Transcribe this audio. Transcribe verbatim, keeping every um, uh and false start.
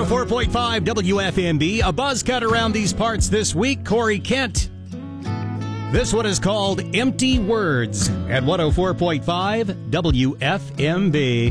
four point five W F M B. A buzz cut around these parts this week. Corey Kent. This one is called Empty Words at one oh four point five W F M B.